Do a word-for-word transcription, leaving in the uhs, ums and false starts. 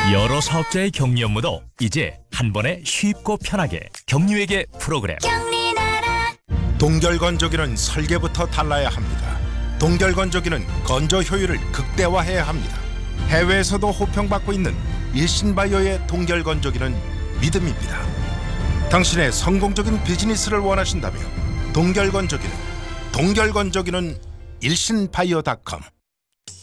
여러 사업자의 격리 업무도 이제 한 번에 쉽고 편하게 격리회계 프로그램. 동결건조기는 설계부터 달라야 합니다. 동결건조기는 건조 효율을 극대화해야 합니다. 해외에서도 호평받고 있는 일신바이오의 동결건조기는 믿음입니다. 당신의 성공적인 비즈니스를 원하신다면 동결건조기는 동결건조기는 일신바이오 닷컴